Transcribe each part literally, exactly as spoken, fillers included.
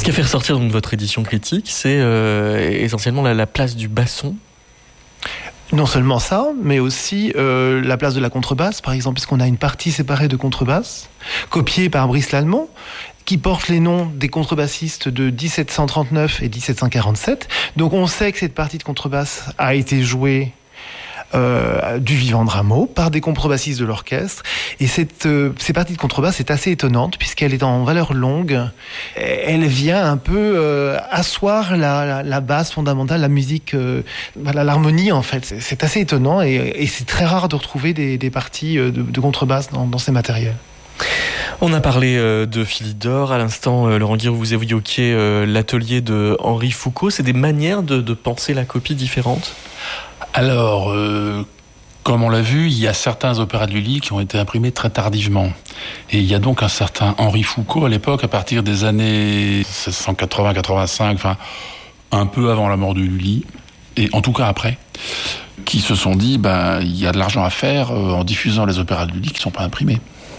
Ce qui a fait ressortir donc votre édition critique, c'est euh, essentiellement la, la place du basson. Non seulement ça, mais aussi euh, la place de la contrebasse, par exemple, puisqu'on a une partie séparée de contrebasse, copiée par Brice Lallemand, qui porte les noms des contrebassistes de dix-sept cent trente-neuf et dix-sept cent quarante-sept. Donc on sait que cette partie de contrebasse a été jouée Euh, du vivant de Rameau par des contrebassistes de l'orchestre, et cette, euh, ces parties de contrebasse est assez étonnante puisqu'elle est en valeur longue. Elle vient un peu euh, asseoir la, la, la base fondamentale, la musique, euh, voilà, l'harmonie en fait. C'est, c'est assez étonnant, et, et c'est très rare de retrouver des, des parties de, de contrebasse dans, dans ces matériels. On a parlé euh, de Philidor à l'instant, euh, Laurent Guiraud, vous évoquiez euh, l'atelier de Henri Foucault. C'est des manières de, de penser la copie différentes? Alors, euh, comme on l'a vu, il y a certains opéras de Lully qui ont été imprimés très tardivement. Et il y a donc un certain Henri Foucault, à l'époque, à partir des années seize cent quatre-vingts quatre-vingt-cinq, enfin, un peu avant la mort de Lully, et en tout cas après, qui se sont dit, ben, il y a de l'argent à faire euh, en diffusant les opéras de Lully qui ne sont pas imprimés.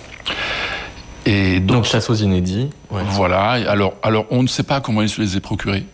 Et donc, donc chasse aux inédits. Ouais. Voilà. Alors, alors, on ne sait pas comment il se les a procurés.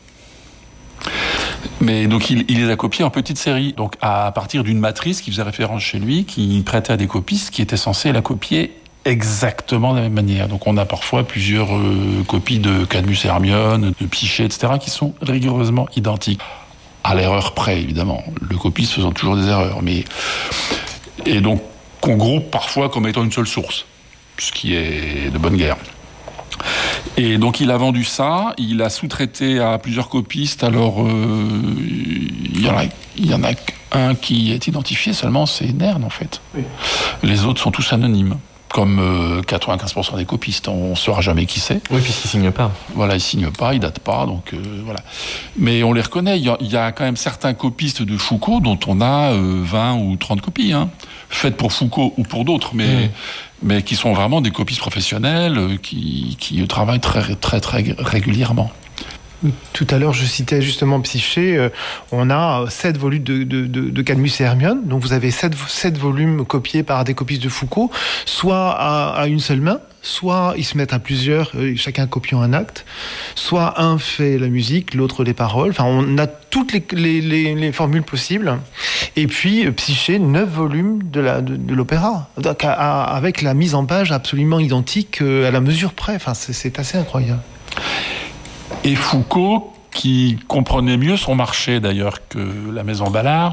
Mais donc il, il les a copiés en petites séries, donc à partir d'une matrice qui faisait référence chez lui, qui prêtait à des copistes qui étaient censés la copier exactement de la même manière. Donc on a parfois plusieurs euh, copies de Cadmus et Hermione, de Psyché, et cetera, qui sont rigoureusement identiques. À l'erreur près, évidemment. Le copiste faisant toujours des erreurs. Mais... Et donc qu'on groupe parfois comme étant une seule source, ce qui est de bonne guerre. Et donc il a vendu ça, il a sous-traité à plusieurs copistes. Alors euh, il y en a, il y en a un qui est identifié seulement, c'est Nern en fait. Oui. Les autres sont tous anonymes, comme euh, quatre-vingt-quinze pour cent des copistes. On ne saura jamais qui c'est. Oui, puisqu'ils signent pas. Voilà, ils signent pas, ils datent pas, donc euh, voilà. Mais on les reconnaît. Il y, a, il y a quand même certains copistes de Foucault dont on a euh, vingt ou trente copies, hein, faites pour Foucault ou pour d'autres, mais. Mmh. mais qui sont vraiment des copistes professionnels qui, qui travaillent très, très, très régulièrement. Tout à l'heure, je citais justement Psyché. Euh, on a sept volumes de, de, de, de Cadmus et Hermione. Donc vous avez sept, sept volumes copiés par des copistes de Foucault, soit à, à une seule main, soit ils se mettent à plusieurs, euh, chacun copiant un acte, soit un fait la musique, l'autre les paroles. Enfin, on a toutes les, les, les, les formules possibles. Et puis, Psyché, neuf volumes de, la, de, de l'opéra, donc, à, à, avec la mise en page absolument identique à la mesure près. Enfin, c'est, c'est assez incroyable. Et Foucault, qui comprenait mieux son marché d'ailleurs que la Maison Ballard,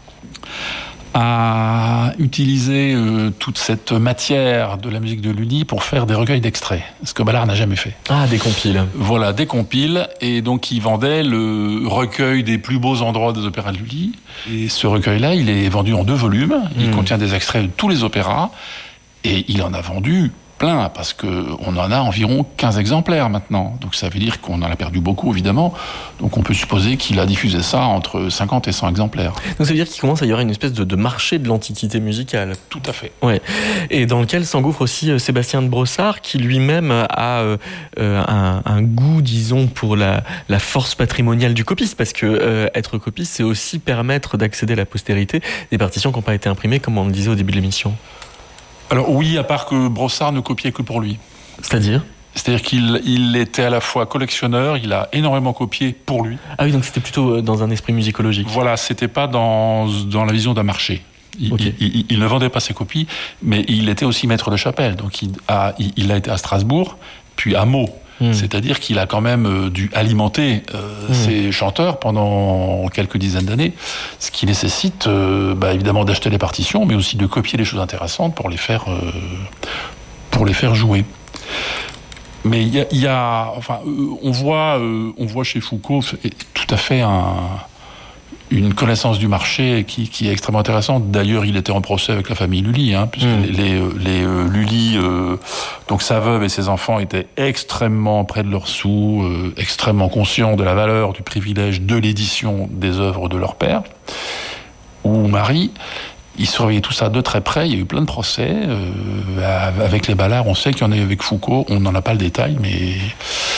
a utilisé euh, toute cette matière de la musique de Lully pour faire des recueils d'extraits, ce que Ballard n'a jamais fait. Ah, des compiles. Voilà, des compiles, et donc il vendait le recueil des plus beaux endroits des opéras de Lully. Et ce recueil-là, il est vendu en deux volumes, il mmh. contient des extraits de tous les opéras, et il en a vendu plein, parce qu'on en a environ quinze exemplaires maintenant. Donc ça veut dire qu'on en a perdu beaucoup, évidemment. Donc on peut supposer qu'il a diffusé ça entre cinquante et cent exemplaires. Donc ça veut dire qu'il commence à y avoir une espèce de, de marché de l'antiquité musicale. Tout à fait. Ouais. Et dans lequel s'engouffre aussi Sébastien de Brossard, qui lui-même a euh, un, un goût, disons, pour la, la force patrimoniale du copiste, parce que euh, être copiste, c'est aussi permettre d'accéder à la postérité des partitions qui n'ont pas été imprimées, comme on le disait au début de l'émission. Alors oui, à part que Brossard ne copiait que pour lui. C'est-à-dire ? C'est-à-dire qu'il il était à la fois collectionneur, il a énormément copié pour lui. Ah oui, donc c'était plutôt dans un esprit musicologique. Voilà, c'était pas dans, dans la vision d'un marché. Il, okay. il, il, il ne vendait pas ses copies, mais il était aussi maître de chapelle. Donc il a, il, il a été à Strasbourg, puis à Meaux. Mmh. C'est-à-dire qu'il a quand même euh, dû alimenter euh, mmh. ses chanteurs pendant quelques dizaines d'années, ce qui nécessite euh, bah, évidemment d'acheter les partitions, mais aussi de copier les choses intéressantes pour les faire, euh, pour les faire jouer. Mais il y a, y a enfin, euh, on voit, euh, on voit chez Foucault tout à fait un, une connaissance du marché qui, qui est extrêmement intéressante. D'ailleurs, il était en procès avec la famille Lully, hein, puisque mmh. les, les, les euh, Lully, euh, donc sa veuve et ses enfants étaient extrêmement près de leurs sous, euh, extrêmement conscients de la valeur, du privilège de l'édition des œuvres de leur père ou mari. Ils surveillaient tout ça de très près. Il y a eu plein de procès. Euh, avec les Ballard, on sait qu'il y en a eu avec Foucault. On n'en a pas le détail, mais...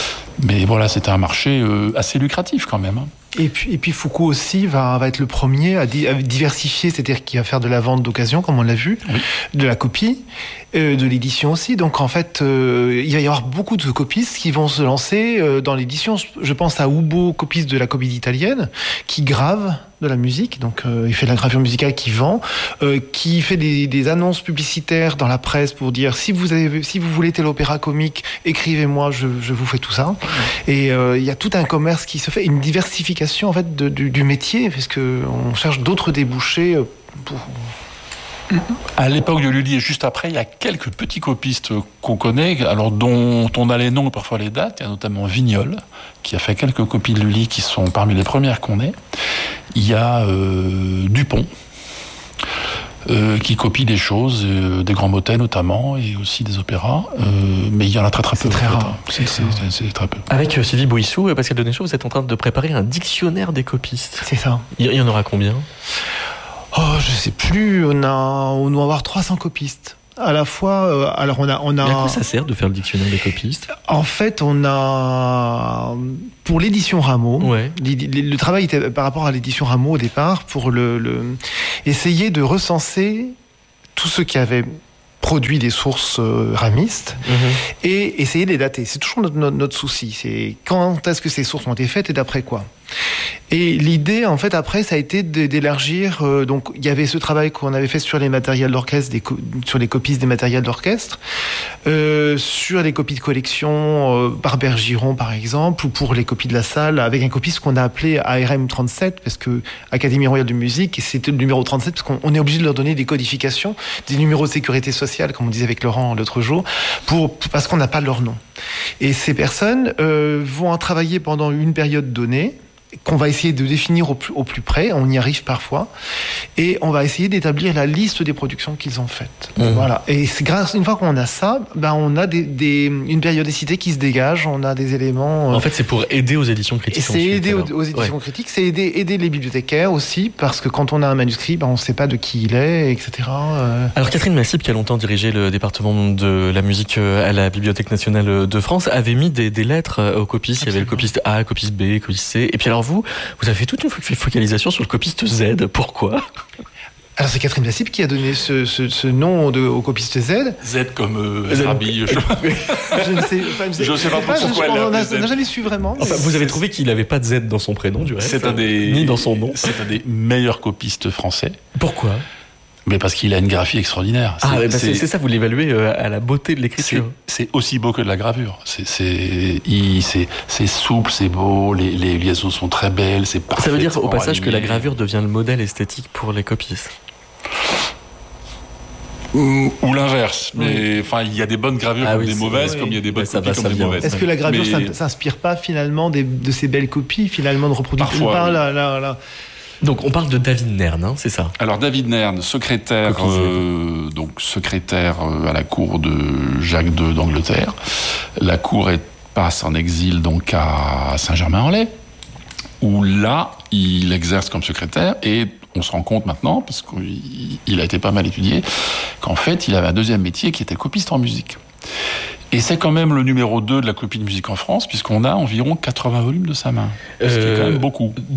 Mais voilà, c'était un marché euh, assez lucratif quand même. Hein. Et puis, et puis Foucault aussi va, va être le premier à, di- à diversifier, c'est-à-dire qu'il va faire de la vente d'occasion, comme on l'a vu, oui. de la copie, euh, de l'édition aussi. Donc en fait, euh, il va y avoir beaucoup de copistes qui vont se lancer euh, dans l'édition. Je pense à Ubo, copiste de la comédie italienne, qui grave de la musique, donc euh, il fait de la gravure musicale qui vend, euh, qui fait des, des annonces publicitaires dans la presse pour dire si vous avez, si vous voulez tel opéra comique, écrivez-moi, je, je vous fais tout ça. Et euh, il y a tout un commerce qui se fait, une diversification en fait de, du, du métier, parce que on cherche d'autres débouchés pour... À l'époque de Lully et juste après, il y a quelques petits copistes qu'on connaît, alors dont on a les noms et parfois les dates. Il y a notamment Vignol, qui a fait quelques copies de Lully qui sont parmi les premières qu'on ait. Il y a euh, Dupont, euh, qui copie des choses, euh, des grands motets notamment, et aussi des opéras. Euh, mais il y en a très très peu. C'est très rare. C'est, c'est, c'est, c'est très peu. Avec euh, Sylvie Bouissou et Pascal Denéchaud, vous êtes en train de préparer un dictionnaire des copistes. C'est ça. Il y en aura combien ? Oh, je sais plus. On a, on doit avoir trois cents copistes. À la fois, euh, alors on a, on a. Et à quoi ça sert de faire le dictionnaire des copistes ? En fait, on a pour l'édition Rameau. Ouais. Le, le travail était par rapport à l'édition Rameau au départ pour le, le essayer de recenser tout ce qui avait produit des sources euh, ramistes mmh. et essayer de les dater. C'est toujours notre, notre, notre souci. C'est quand est-ce que ces sources ont été faites et d'après quoi. Et l'idée, en fait, après, ça a été d'élargir. Euh, donc, il y avait ce travail qu'on avait fait sur les matériels d'orchestre, des co- sur les copistes des matériels d'orchestre, euh, sur les copies de collection euh, par Bergiron, par exemple, ou pour les copies de la salle, avec un copiste qu'on a appelé A R M trente-sept, parce que Académie Royale de Musique, et c'était le numéro trente-sept, parce qu'on on est obligé de leur donner des codifications, des numéros de sécurité sociale, comme on disait avec Laurent l'autre jour, pour, parce qu'on n'a pas leur nom. Et ces personnes euh, vont en travailler pendant une période donnée, qu'on va essayer de définir au plus, au plus près, on y arrive parfois, et on va essayer d'établir la liste des productions qu'ils ont faites. Mmh. Voilà. Et c'est grâce, une fois qu'on a ça, ben on a des, des, une périodicité qui se dégage, on a des éléments... En fait, c'est pour aider aux éditions critiques. C'est aider aux, aux éditions ouais. critiques, c'est aider, aider les bibliothécaires aussi, parce que quand on a un manuscrit, ben on ne sait pas de qui il est, et cetera. Alors Catherine Massip, qui a longtemps dirigé le département de la musique à la Bibliothèque nationale de France, avait mis des, des lettres aux copistes. Absolument. Il y avait le copiste A, le copiste B, le copiste C, et puis alors vous, vous avez fait toute une focalisation sur le copiste Z. Pourquoi ? Alors c'est Catherine Massip qui a donné ce, ce, ce nom de, au copiste Z. Z comme euh, Z. Rabille. Je... je ne sais, enfin, je sais, je sais pas, pas pourquoi je, on n'a jamais su vraiment. Enfin, vous avez trouvé qu'il n'avait pas de Z dans son prénom, du reste. C'est un des, ni dans son nom. C'est un des meilleurs copistes français. Pourquoi ? Mais parce qu'il a une graphie extraordinaire. Ah, c'est, bah c'est, c'est ça, vous l'évaluez à la beauté de l'écriture. C'est, c'est aussi beau que de la gravure. C'est, c'est, il, c'est, c'est souple, c'est beau, les, les liaisons sont très belles, c'est parfait. Ça veut dire au passage aligné. Que la gravure devient le modèle esthétique pour les copistes. Ou, ou l'inverse. Mais enfin, il y a des bonnes gravures ah, comme oui, des mauvaises, oui. Comme il y a des bonnes copies va, comme des vient. Mauvaises. Est-ce que la gravure mais... s'inspire pas finalement des, de ces belles copies, finalement de reproduire Parfois, oui. la, la, la... Donc on parle de David Nern, hein, c'est ça ? Alors David Nern, secrétaire, euh, donc secrétaire à la cour de Jacques deux d'Angleterre. La cour est, passe en exil donc à Saint-Germain-en-Laye, où là il exerce comme secrétaire et on se rend compte maintenant, parce qu'il a été pas mal étudié, qu'en fait il avait un deuxième métier qui était copiste en musique. Et c'est quand même le numéro deux de la copie de musique en France, puisqu'on a environ quatre-vingts volumes de sa main. Ce euh... qui est quand même beaucoup.